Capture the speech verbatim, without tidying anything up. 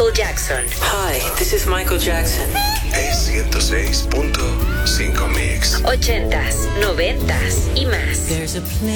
Michael Jackson. Hi, this is Michael Jackson. Es ciento seis punto cinco Mix. Ochentas, noventas y más. There's a